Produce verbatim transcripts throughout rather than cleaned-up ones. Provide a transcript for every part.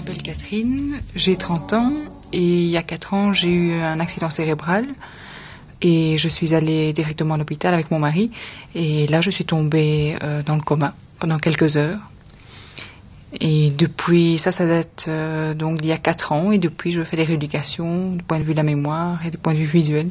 m'appelle Catherine, j'ai trente ans et il y a quatre ans j'ai eu un accident cérébral et je suis allée directement à l'hôpital avec mon mari et là je suis tombée euh, dans le coma pendant quelques heures. Et depuis, ça, ça date euh, donc d'il y a quatre ans et depuis je fais des rééducations du point de vue de la mémoire et du point de vue visuel.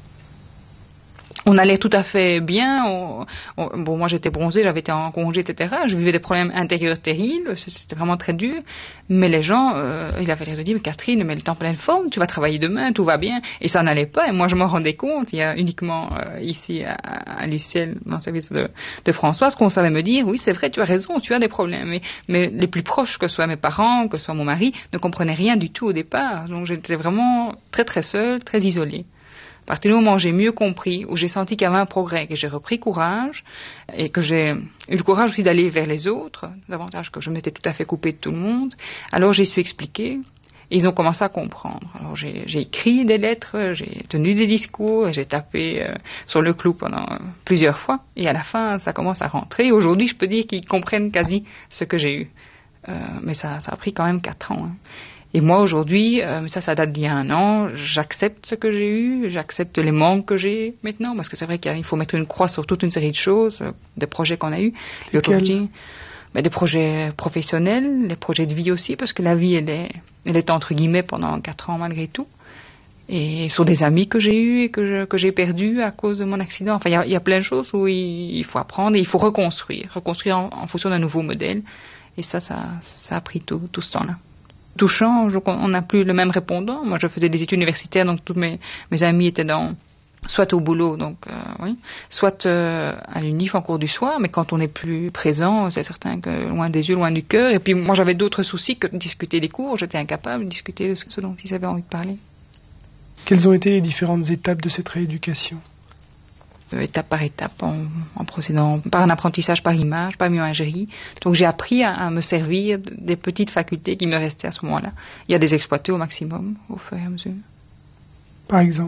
On allait tout à fait bien. On, on, bon, moi j'étais bronzée, j'avais été en congé, et cetera. Je vivais des problèmes intérieurs terribles, c'était vraiment très dur. Mais les gens, euh, ils avaient l'air de dire, mais Catherine, mais elle est en pleine forme, tu vas travailler demain, tout va bien. Et ça n'allait pas. Et moi je m'en rendais compte. Il y a uniquement euh, ici à, à Luciel, dans le service de, de Françoise, qu'on savait me dire, oui c'est vrai, tu as raison, tu as des problèmes. Mais, mais les plus proches, que ce soit mes parents, que ce soit mon mari, ne comprenaient rien du tout au départ. Donc j'étais vraiment très très seule, très isolée. À partir du moment où j'ai mieux compris, où j'ai senti qu'il y avait un progrès, que j'ai repris courage, et que j'ai eu le courage aussi d'aller vers les autres, davantage que je m'étais tout à fait coupée de tout le monde, alors j'ai su expliquer, et ils ont commencé à comprendre. Alors j'ai, j'ai écrit des lettres, j'ai tenu des discours, et j'ai tapé euh, sur le clou pendant euh, plusieurs fois, et à la fin, ça commence à rentrer. Aujourd'hui, je peux dire qu'ils comprennent quasi ce que j'ai eu. Euh, mais ça, ça a pris quand même quatre ans. Hein. Et moi aujourd'hui, euh, ça, ça date d'il y a un an, j'accepte ce que j'ai eu, j'accepte les manques que j'ai maintenant, parce que c'est vrai qu'il faut mettre une croix sur toute une série de choses, euh, des projets qu'on a eus. Et aujourd'hui, ben, des projets professionnels, des projets de vie aussi, parce que la vie, elle est, elle est entre guillemets pendant quatre ans malgré tout. Et sur des amis que j'ai eus et que, je, que j'ai perdus à cause de mon accident. Enfin, il y a, y a plein de choses où il, il faut apprendre et il faut reconstruire, reconstruire en, en fonction d'un nouveau modèle. Et ça, ça, ça a pris tout, tout ce temps-là. Tout change, on n'a plus le même répondant. Moi, je faisais des études universitaires, donc tous mes, mes amis étaient dans, soit au boulot, donc euh, oui, soit euh, à l'unif en cours du soir. Mais quand on n'est plus présent, c'est certain que loin des yeux, loin du cœur. Et puis moi, j'avais d'autres soucis que de discuter des cours. J'étais incapable de discuter de ce dont ils avaient envie de parler. Quelles ont été les différentes étapes de cette rééducation ? Étape par étape, en, en procédant par un apprentissage par image, par imagerie. Donc j'ai appris à, à me servir des petites facultés qui me restaient à ce moment-là. Il y a des exploiter au maximum, au fur et à mesure. Par exemple ?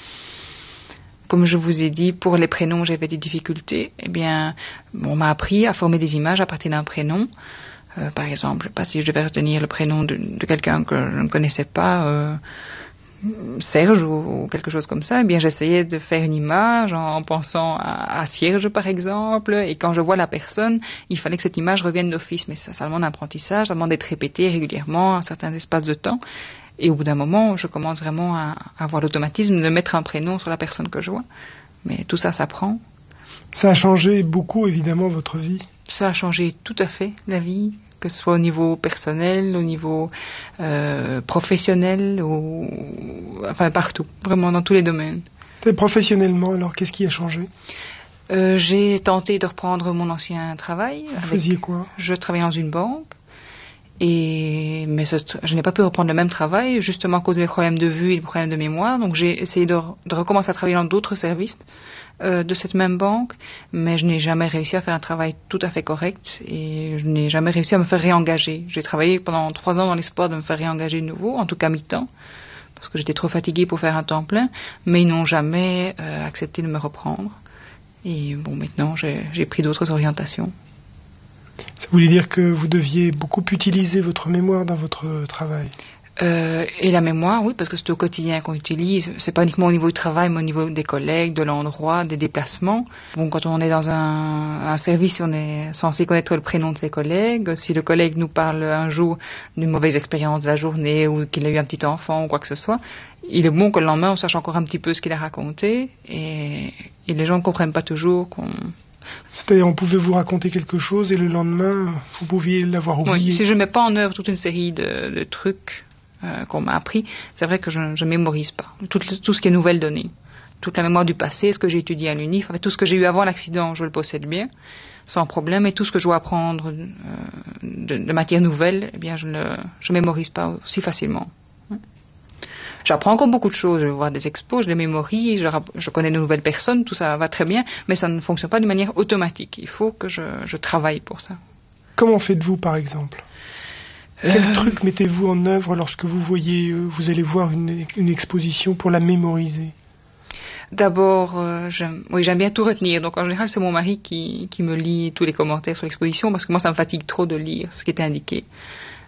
Comme je vous ai dit, pour les prénoms, j'avais des difficultés. Eh bien, on m'a appris à former des images à partir d'un prénom. Euh, par exemple, je ne sais pas si je devais retenir le prénom de, de quelqu'un que je ne connaissais pas... Euh, Serge ou quelque chose comme ça, eh bien j'essayais de faire une image en pensant à, à Cierge par exemple, et quand je vois la personne, il fallait que cette image revienne d'office, mais ça, ça demande un apprentissage, ça demande d'être répété régulièrement à certains espaces de temps, et au bout d'un moment, je commence vraiment à, à avoir l'automatisme de mettre un prénom sur la personne que je vois, mais tout ça s'apprend. Ça a changé beaucoup évidemment votre vie ? Ça a changé tout à fait la vie, que ce soit au niveau personnel, au niveau euh, professionnel, ou enfin partout, vraiment dans tous les domaines. Et professionnellement, alors qu'est-ce qui a changé ? euh, J'ai tenté de reprendre mon ancien travail. Vous avec... faisiez quoi ? Je travaillais dans une banque, et mais ce, je n'ai pas pu reprendre le même travail, justement à cause des problèmes de vue et des problèmes de mémoire. Donc j'ai essayé de, de recommencer à travailler dans d'autres services euh, de cette même banque, mais je n'ai jamais réussi à faire un travail tout à fait correct et je n'ai jamais réussi à me faire réengager. J'ai travaillé pendant trois ans dans l'espoir de me faire réengager de nouveau, en tout cas mi-temps, parce que j'étais trop fatiguée pour faire un temps plein, mais ils n'ont jamais euh, accepté de me reprendre. Et bon, maintenant j'ai, j'ai pris d'autres orientations. Ça voulait dire que vous deviez beaucoup utiliser votre mémoire dans votre travail ? Euh, et la mémoire, oui, parce que c'est au quotidien qu'on utilise. C'est pas uniquement au niveau du travail, mais au niveau des collègues, de l'endroit, des déplacements. Bon, quand on est dans un, un service, on est censé connaître le prénom de ses collègues. Si le collègue nous parle un jour d'une mauvaise expérience de la journée ou qu'il a eu un petit enfant ou quoi que ce soit, il est bon que le lendemain on sache encore un petit peu ce qu'il a raconté. Et, et les gens ne comprennent pas toujours qu'on... C'est-à-dire, on pouvait vous raconter quelque chose et le lendemain, vous pouviez l'avoir oublié. Oui, si je ne mets pas en œuvre toute une série de, de trucs Euh, qu'on m'a appris, c'est vrai que je ne mémorise pas. Tout, tout ce qui est nouvelles données, toute la mémoire du passé, ce que j'ai étudié à l'UNIF, tout ce que j'ai eu avant l'accident, je le possède bien, sans problème, et tout ce que je dois apprendre euh, de, de matière nouvelle, eh bien je ne je mémorise pas aussi facilement. J'apprends encore beaucoup de choses, je vois des expos, je les mémorise, je, je connais de nouvelles personnes, tout ça va très bien, mais ça ne fonctionne pas de manière automatique. Il faut que je, je travaille pour ça. Comment faites-vous par exemple ? Quel euh... truc mettez-vous en œuvre lorsque vous voyez, euh, vous allez voir une, une exposition pour la mémoriser ? D'abord, euh, j'aime, oui, j'aime bien tout retenir. Donc en général, c'est mon mari qui, qui me lit tous les commentaires sur l'exposition parce que moi, ça me fatigue trop de lire ce qui est indiqué.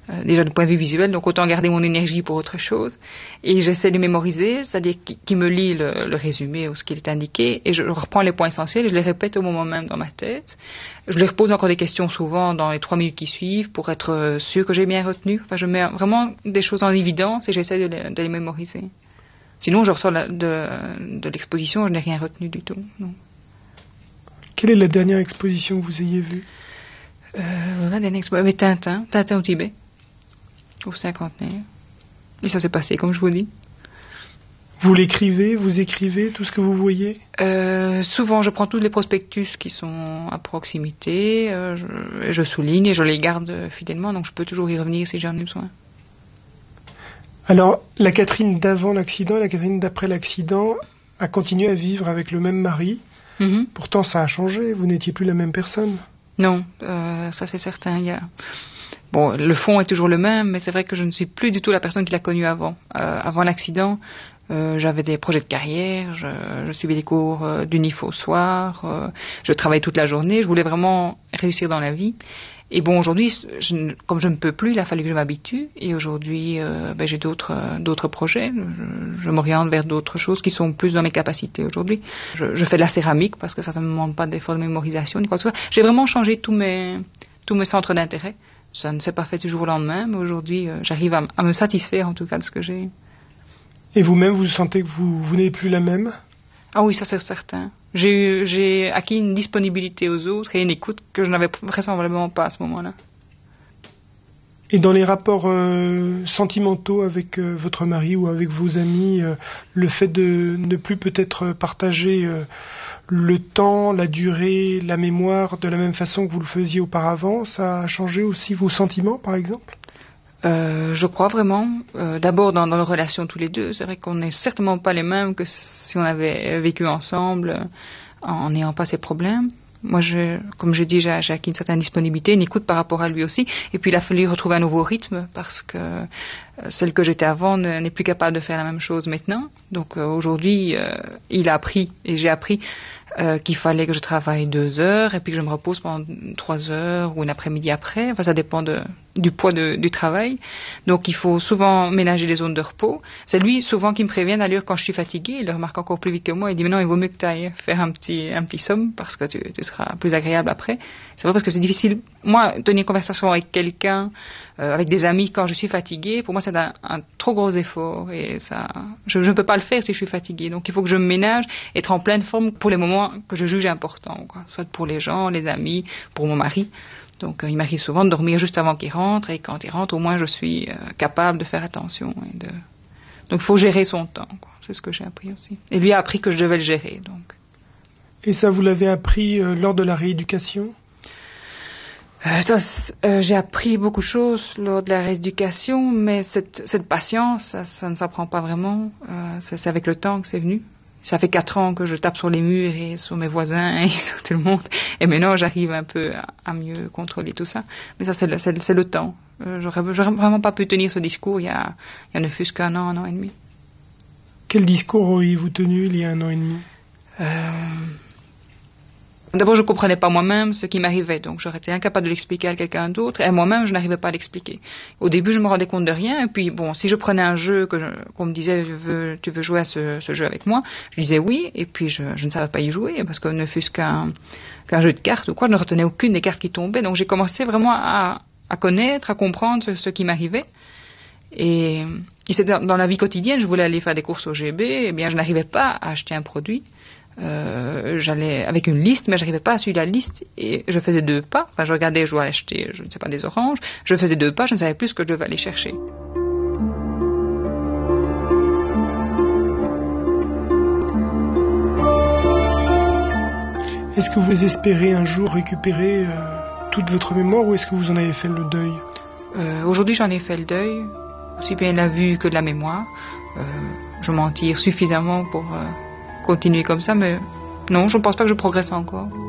euh, déjà du point de vue visuel, donc autant garder mon énergie pour autre chose. Et j'essaie de mémoriser, c'est-à-dire qu'il me lit le, le résumé ou ce qu'il est indiqué, et je reprends les points essentiels et je les répète au moment même dans ma tête. Je les repose encore des questions souvent dans les trois minutes qui suivent pour être sûr que j'ai bien retenu. Enfin, je mets vraiment des choses en évidence et j'essaie de les, de les mémoriser. Sinon, je ressors de, de, de l'exposition, je n'ai rien retenu du tout. Non. Quelle est la dernière exposition que vous ayez vue? euh, La dernière exposition, mais Tintin, Tintin au Tibet, au cinquantenaire. Et ça s'est passé, comme je vous dis. Vous l'écrivez, vous écrivez tout ce que vous voyez? euh, Souvent, je prends tous les prospectus qui sont à proximité, euh, je, je souligne et je les garde fidèlement, donc je peux toujours y revenir si j'en ai besoin. Alors, la Catherine d'avant l'accident et la Catherine d'après l'accident a continué à vivre avec le même mari. Mm-hmm. Pourtant, ça a changé. Vous n'étiez plus la même personne. Non, euh, ça c'est certain. Il y a... Bon, le fond est toujours le même, mais c'est vrai que je ne suis plus du tout la personne qui l'a connue avant. Euh, avant l'accident, euh, j'avais des projets de carrière, je, je suivais les cours euh, du N I F au soir, euh, je travaillais toute la journée, je voulais vraiment réussir dans la vie. Et bon, aujourd'hui, je, comme je ne peux plus, il a fallu que je m'habitue. Et aujourd'hui, euh, ben, j'ai d'autres, euh, d'autres projets. Je, je m'oriente vers d'autres choses qui sont plus dans mes capacités aujourd'hui. Je, je fais de la céramque parce que ça ne me demande pas d'effort de mémorisation ni quoi que ce soit. J'ai vraiment changé tous mes, tous mes centres d'intérêt. Ça ne s'est pas fait du jour au lendemain, mais aujourd'hui, euh, j'arrive à, à me satisfaire en tout cas de ce que j'ai. Et vous-même, vous sentez que vous, vous n'êtes plus la même? Ah oui, ça c'est certain. J'ai, j'ai acquis une disponibilité aux autres et une écoute que je n'avais vraisemblablement pas à ce moment-là. Et dans les rapports euh, sentimentaux avec euh, votre mari ou avec vos amis, euh, le fait de ne plus peut-être partager euh, le temps, la durée, la mémoire de la même façon que vous le faisiez auparavant, ça a changé aussi vos sentiments, par exemple ? Euh, je crois vraiment. Euh, d'abord dans, dans nos relations tous les deux, c'est vrai qu'on n'est certainement pas les mêmes que si on avait vécu ensemble euh, en n'ayant pas ces problèmes. Moi, je, comme je dis, j'ai, j'ai acquis une certaine disponibilité, une écoute par rapport à lui aussi. Et puis il a fallu retrouver un nouveau rythme parce que euh, celle que j'étais avant ne, n'est plus capable de faire la même chose maintenant. Donc euh, aujourd'hui, euh, il a appris et j'ai appris Euh, qu'il fallait que je travaille deux heures et puis que je me repose pendant trois heures ou un après-midi après. Enfin, ça dépend de, du poids de, du travail. Donc, il faut souvent ménager les zones de repos. C'est lui souvent qui me prévient d'ailleurs quand je suis fatiguée. Il le remarque encore plus vite que moi. Il dit mais non, il vaut mieux que tu ailles faire un petit, un petit somme parce que tu, tu seras plus agréable après. C'est vrai parce que c'est difficile. Moi, tenir une conversation avec quelqu'un, euh, avec des amis quand je suis fatiguée, pour moi c'est un, un trop gros effort et ça, je ne peux pas le faire si je suis fatiguée. Donc, il faut que je me ménage, être en pleine forme pour les moments que je juge importants, quoi. Soit pour les gens, les amis, pour mon mari. Donc euh, il m'arrive souvent de dormir juste avant qu'il rentre et quand il rentre, au moins je suis euh, capable de faire attention. Et de... Donc il faut gérer son temps, quoi. C'est ce que j'ai appris aussi. Et lui a appris que je devais le gérer. Donc. Et ça, vous l'avez appris euh, lors de la rééducation ? Euh, ça, euh, j'ai appris beaucoup de choses lors de la rééducation, mais cette, cette patience, ça, ça ne s'apprend pas vraiment. Euh, c'est, c'est avec le temps que c'est venu. Ça fait quatre ans que je tape sur les murs et sur mes voisins et sur tout le monde. Et maintenant, j'arrive un peu à, à mieux contrôler tout ça. Mais ça, c'est le, c'est, c'est le temps. Euh, j'aurais, j'aurais vraiment pas pu tenir ce discours il y a, il y a ne fût-ce qu'un an, un an et demi. Quel discours auriez-vous tenu il y a un an et demi ? euh... D'abord, je ne comprenais pas moi-même ce qui m'arrivait, donc j'aurais été incapable de l'expliquer à quelqu'un d'autre, et moi-même, je n'arrivais pas à l'expliquer. Au début, je me rendais compte de rien, et puis, bon, si je prenais un jeu, que je, qu'on me disait, je veux, tu veux jouer à ce, ce jeu avec moi, je disais oui, et puis je, je ne savais pas y jouer, parce que ne fût-ce qu'un, qu'un jeu de cartes ou quoi, je ne retenais aucune des cartes qui tombaient, donc j'ai commencé vraiment à, à connaître, à comprendre ce, ce qui m'arrivait. Et, et c'est dans, dans la vie quotidienne, je voulais aller faire des courses au G B, et bien, je n'arrivais pas à acheter un produit. Euh, j'allais avec une liste, mais j'arrivais pas à suivre la liste et je faisais deux pas. Enfin, je regardais, je dois acheter, je ne sais pas, des oranges. Je faisais deux pas, je ne savais plus ce que je devais aller chercher. Est-ce que vous espérez un jour récupérer euh, toute votre mémoire ou est-ce que vous en avez fait le deuil ? euh, Aujourd'hui, j'en ai fait le deuil, aussi bien de la vue que de la mémoire. Euh, je m'en tire suffisamment pour... Euh, continuer comme ça, mais non, je ne pense pas que je progresse encore.